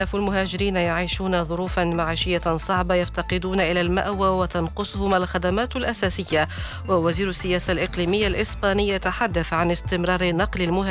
آلاف المهاجرين يعيشون ظروفا معيشية صعبة، يفتقدون إلى المأوى وتنقصهم الخدمات الأساسية. ووزير السياسة الإقليمية الإسباني يتحدث عن استمرار نقل المهاجرين